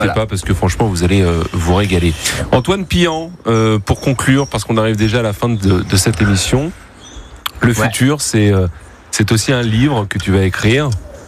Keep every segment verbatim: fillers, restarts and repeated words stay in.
voilà. Pas parce que franchement vous allez euh, vous régaler. Antoine Pian, euh, pour conclure, parce qu'on arrive déjà à la fin de, de cette émission, le ouais. futur c'est, euh, c'est aussi un livre que tu vas écrire.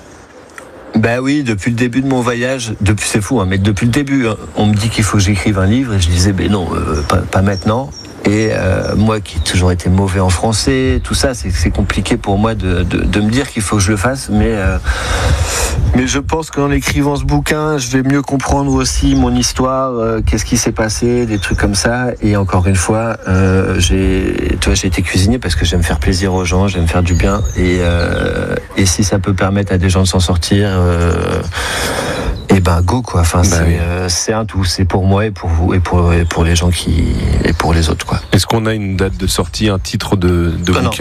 Ben oui, depuis le début de mon voyage, depuis c'est fou, hein, mais depuis le début, hein, on me dit qu'il faut que j'écrive un livre et je disais ben non, euh, pas, pas maintenant. Et euh, moi qui ai toujours été mauvais en français, tout ça, c'est, c'est compliqué pour moi de, de, de me dire qu'il faut que je le fasse, mais, euh, mais je pense qu'en écrivant ce bouquin, je vais mieux comprendre aussi mon histoire, euh, qu'est-ce qui s'est passé, des trucs comme ça. Et encore une fois, euh, j'ai, tu vois, j'ai été cuisinier parce que j'aime faire plaisir aux gens, j'aime faire du bien. Et, euh, et si ça peut permettre à des gens de s'en sortir... Euh, et ben go quoi, enfin bah c'est, oui. euh, c'est un tout, c'est pour moi et pour vous et pour, et pour les gens qui et pour les autres quoi. Est-ce qu'on a une date de sortie, un titre de, de ah, bouquin ?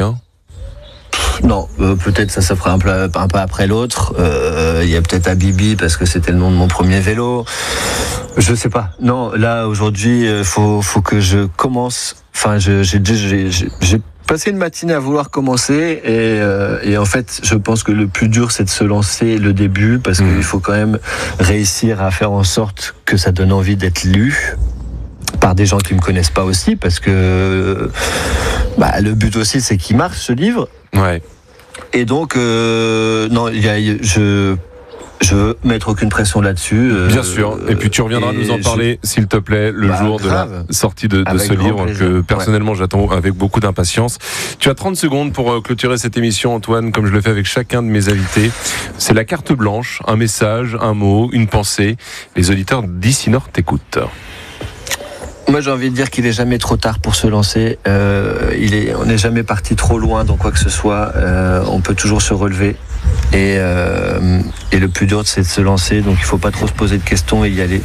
Non, euh, peut-être ça se fera un peu, un peu après l'autre. Il euh, y a peut-être Habibi parce que c'était le nom de mon premier vélo. Je sais pas. Non, là aujourd'hui, il faut, faut que je commence. Enfin, je, j'ai, j'ai, j'ai, j'ai passé une matinée à vouloir commencer et, euh, et en fait, je pense que le plus dur, c'est de se lancer le début parce mmh. qu'il faut quand même réussir à faire en sorte que ça donne envie d'être lu par des gens qui me connaissent pas aussi parce que bah, le but aussi, c'est qu'il marche ce livre. Ouais. Et donc, euh, non, y a, je. Je veux mettre aucune pression là-dessus. Euh, Bien sûr. Et puis tu reviendras nous en parler, je... s'il te plaît, le bah, jour grave. de la sortie de, de ce livre plaisir. que personnellement ouais. j'attends avec beaucoup d'impatience. Tu as trente secondes pour clôturer cette émission, Antoine, comme je le fais avec chacun de mes invités. C'est la carte blanche, un message, un mot, une pensée. Les auditeurs d'ici Nord t'écoutent. Moi, j'ai envie de dire qu'il est jamais trop tard pour se lancer. Euh, il est, on n'est jamais parti trop loin dans quoi que ce soit. Euh, on peut toujours se relever. Et, euh, et le plus dur, c'est de se lancer. Donc, il faut pas trop se poser de questions et y aller.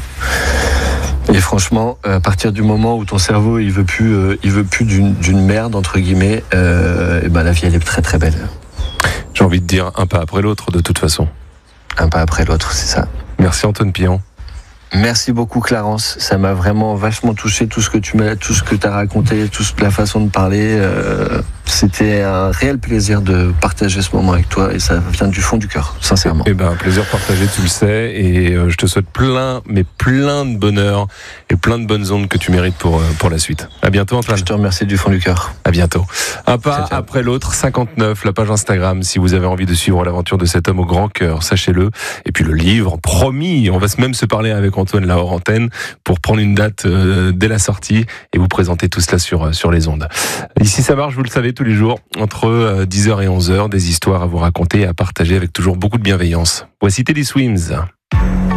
Et franchement, à partir du moment où ton cerveau, il veut plus, euh, il veut plus d'une, d'une merde entre guillemets, euh, et ben la vie, elle est très très belle. J'ai envie de dire un pas après l'autre, de toute façon. Un pas après l'autre, c'est ça. Merci Antoine Pian. Merci beaucoup Clarence, ça m'a vraiment vachement touché tout ce que tu m'as, tout ce que tu as raconté, toute la façon de parler. Euh, c'était un réel plaisir de partager ce moment avec toi et ça vient du fond du cœur, sincèrement. Eh ben, un plaisir partagé, tu le sais, et euh, je te souhaite plein, mais plein de bonheur et plein de bonnes ondes que tu mérites pour, euh, pour la suite. À bientôt Antoine. Je te remercie du fond du cœur. À bientôt. Un pas ciao, ciao. après l'autre, cinquante-neuf, la page Instagram, si vous avez envie de suivre l'aventure de cet homme au grand cœur, sachez-le. Et puis le livre, promis, on va même se parler avec Antoine là hors antenne pour prendre une date euh, dès la sortie et vous présenter tout cela sur, sur les ondes. Ici ça marche, vous le savez, tous les jours, entre euh, dix heures et onze heures, des histoires à vous raconter et à partager avec toujours beaucoup de bienveillance. Voici Teddy Swims.